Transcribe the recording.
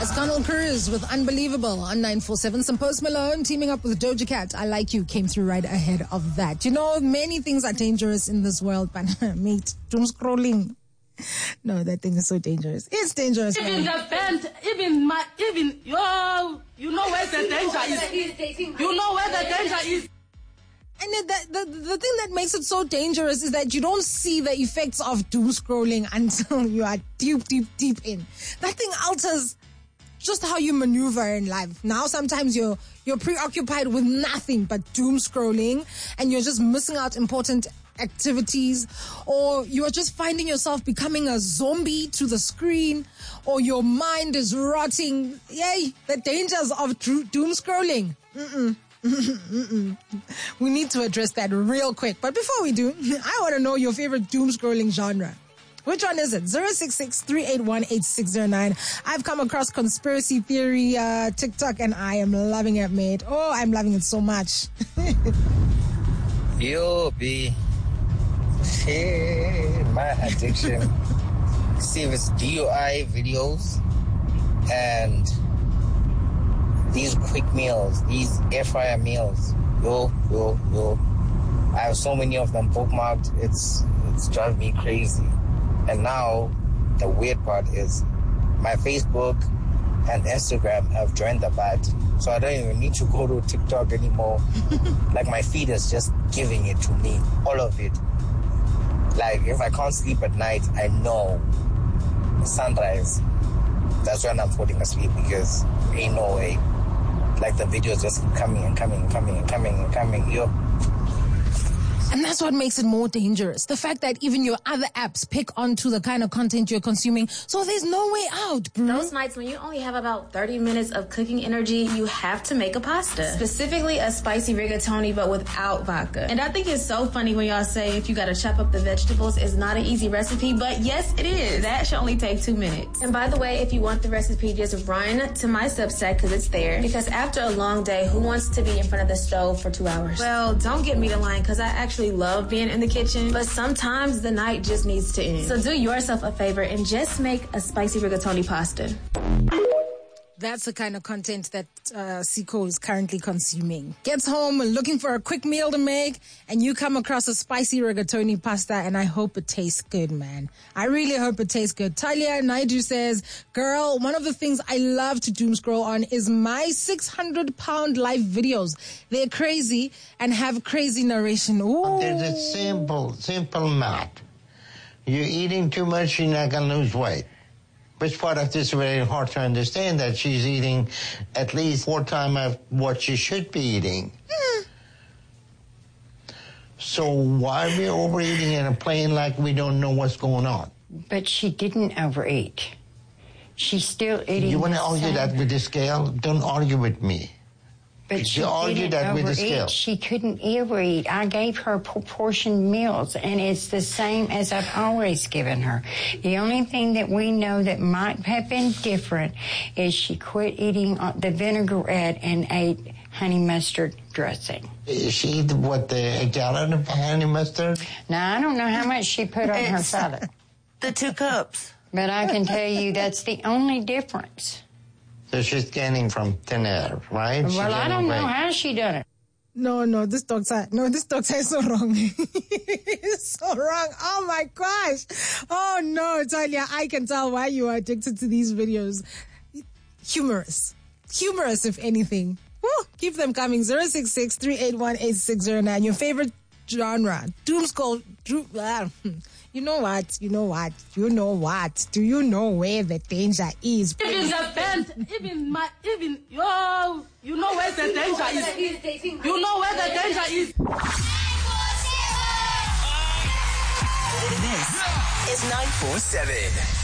Donald Cruz with Unbelievable on 947. Some Post Malone teaming up with Doja Cat. I Like You came through right ahead of that. You know, many things are dangerous in this world, but mate, doom scrolling. No, that thing is so dangerous. It's dangerous. Even the band, you know where the danger is. You know where the danger is. And the thing that makes it so dangerous is that you don't see the effects of doom scrolling until you are deep in. That thing alters just how you maneuver in life. Now sometimes you're preoccupied with nothing but doom scrolling and you're just missing out important activities, or you are just finding yourself becoming a zombie to the screen, or your mind is rotting. Yay, the dangers of doom scrolling. We need to address that real quick. But before we do, I want to know your favorite doom scrolling genre. Which one is it? 066-381-8609. I've come across conspiracy theory TikTok and I am loving it, mate. Oh, I'm loving it so much. Yo, B. Shit, my addiction. See if it's DUI videos and these quick meals, these air fryer meals. Yo. I have so many of them bookmarked. It's driving me crazy. And now the weird part is my Facebook and Instagram have joined the bat. So I don't even need to go to TikTok anymore. Like my feed is just giving it to me, all of it. Like if I can't sleep at night, I know sunrise, that's when I'm falling asleep, because ain't no way. Like the videos just keep coming and coming. Yo. And that's what makes it more dangerous. The fact that even your other apps pick onto the kind of content you're consuming. So there's no way out, bro. Those nights when you only have about 30 minutes of cooking energy, you have to make a pasta. Specifically a spicy rigatoni, but without vodka. And I think it's so funny when y'all say if you gotta chop up the vegetables, it's not an easy recipe, but yes, it is. That should only take 2 minutes. And by the way, if you want the recipe, just run to my Substack because it's there. Because after a long day, who wants to be in front of the stove for 2 hours? Well, don't get me to line because I actually love being in the kitchen, but sometimes the night just needs to end. So do yourself a favor and just make a spicy rigatoni pasta. That's the kind of content that Siko is currently consuming. Gets home looking for a quick meal to make, and you come across a spicy rigatoni pasta, and I hope it tastes good, man. I really hope it tastes good. Talia Naidu says, girl, one of the things I love to doom scroll on is my 600-pound live videos. They're crazy and have crazy narration. Ooh. There's a simple math. You're eating too much, you're not going to lose weight. Which part of this is very hard to understand, that she's eating at least 4 times what she should be eating. So why are we overeating and playing like we don't know what's going on? But she didn't overeat. She's still eating. You want to argue that with the scale? Don't argue with me. But she argued that with the scale. She couldn't ever eat. I gave her proportioned meals, and it's the same as I've always given her. The only thing that we know that might have been different is she quit eating the vinaigrette and ate honey mustard dressing. She eat a gallon of honey mustard? Now, I don't know how much she put on her salad. The 2 cups. But I can tell you that's the only difference. So she's gaining from thin air, right? Well, I don't know how she done it. No, this doctor is so wrong. It's so wrong. Oh my gosh. Oh no, Talia, I can tell why you are addicted to these videos. Humorous if anything. Woo, keep them coming. 066-381-8609. Your favorite genre. Doom scroll. You know what? Do you know where the danger is? Even the band, you know where the danger is. You know where the danger is. This is 947.